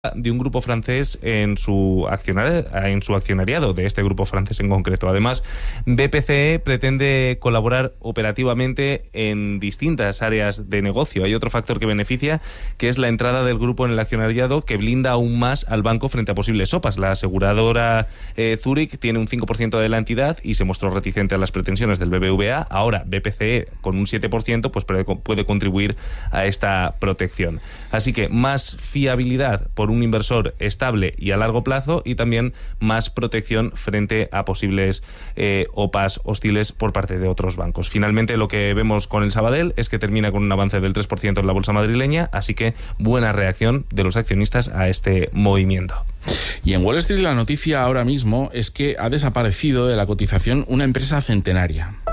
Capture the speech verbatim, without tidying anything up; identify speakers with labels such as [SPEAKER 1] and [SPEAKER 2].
[SPEAKER 1] de un grupo francés en su accionar, en su accionariado, de este grupo francés en concreto. Además, B P C E pretende colaborar operativamente en distintas áreas de negocio. Hay otro factor que beneficia, que es la entrada del grupo en el accionariado, que blinda aún más al banco frente a posibles sopas. La aseguradora eh, Zurich tiene un cinco por ciento de la entidad y se mostró reticente a las pretensiones del B B V A. Ahora, B P C E, con un siete por ciento, pues puede contribuir a esta protección. Así que más fiabilidad por un inversor estable y a largo plazo, y también más protección frente a posibles eh, O P As hostiles por parte de otros bancos. Finalmente, lo que vemos con el Sabadell es que termina con un avance del tres por ciento en la bolsa madrileña, así que buena reacción de los accionistas a este movimiento.
[SPEAKER 2] Y en Wall Street la noticia ahora mismo es que ha desaparecido de la cotización una empresa centenaria.